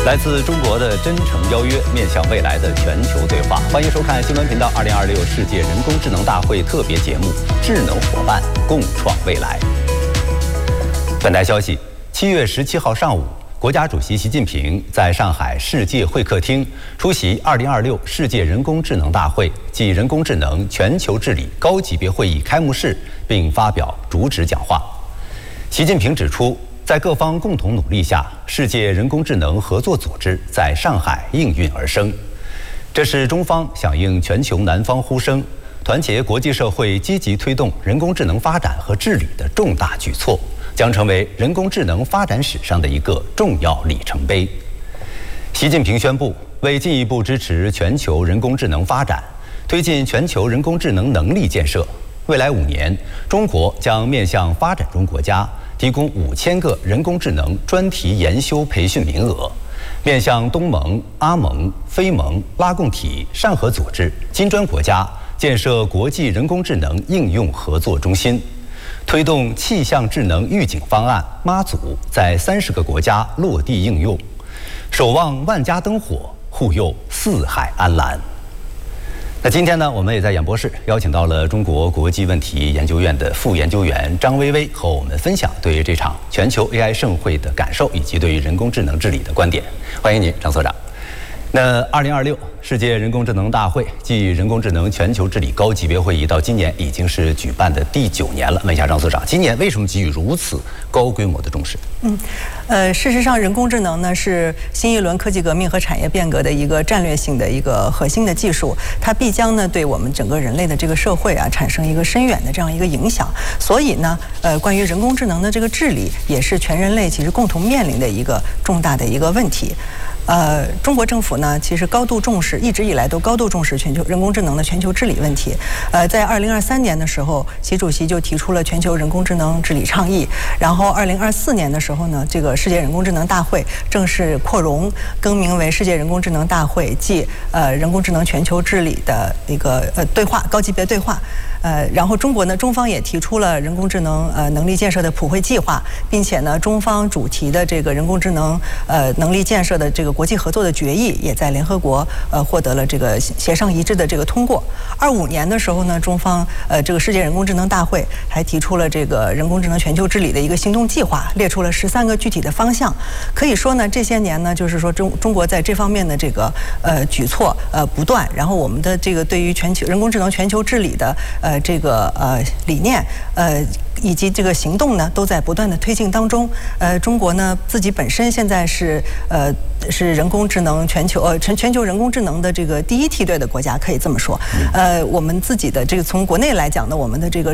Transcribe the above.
来自中国的真诚邀约，面向未来的全球对话。欢迎收看新闻频道2026世界人工智能大会特别节目《智能伙伴共创未来》。本台消息，7月17号上午，国家主席习近平在上海世界会客厅出席2026世界人工智能大会暨人工智能全球治理高级别会议开幕式，并发表主旨讲话。习近平指出，在各方共同努力下，世界人工智能合作组织在上海应运而生。这是中方响应全球南方呼声，团结国际社会积极推动人工智能发展和治理的重大举措，将成为人工智能发展史上的一个重要里程碑。习近平宣布，为进一步支持全球人工智能发展，推进全球人工智能能力建设，未来5年，中国将面向发展中国家提供5000个人工智能专题研修培训名额，面向东盟、阿盟、非盟、拉共体、上合组织、金砖国家建设国际人工智能应用合作中心，推动气象智能预警方案妈祖在30个国家落地应用，守望万家灯火，护佑四海安澜。那今天呢，我们也在演播室邀请到了中国国际问题研究院的副研究员张薇薇，和我们分享对于这场全球 AI 盛会的感受，以及对于人工智能治理的观点。欢迎您，张所长。那2026世界人工智能大会暨人工智能全球治理高级别会议到今年已经是举办的第9年了。问一下张所长，今年为什么给予如此高规模的重视？ 事实上，人工智能呢是新一轮科技革命和产业变革的一个战略性的一个核心的技术，它必将呢对我们整个人类的这个社会产生一个深远的这样一个影响。所以呢，关于人工智能的这个治理，也是全人类其实共同面临的一个重大的一个问题。中国政府呢，其实高度重视，一直以来都高度重视全球人工智能的全球治理问题。在2023年的时候，习主席就提出了全球人工智能治理倡议。然后2024年的时候呢，这个世界人工智能大会正式扩容，更名为世界人工智能大会暨人工智能全球治理的一个对话高级别对话。然后中国呢，中方也提出了人工智能能力建设的普惠计划，并且呢，中方主题的这个人工智能能力建设的这个国际合作的决议，也在联合国获得了这个协商一致的这个通过。25年的时候呢，中方这个世界人工智能大会还提出了这个人工智能全球治理的一个行动计划，列出了13个具体的方向。可以说呢，这些年呢，就是说中国在这方面的这个举措不断，然后我们的这个对于全球人工智能全球治理的这个理念以及这个行动呢，都在不断的推进当中。中国呢自己本身现在是人工智能全球人工智能的这个第一梯队的国家，可以这么说。我们自己的这个从国内来讲呢，我们的这个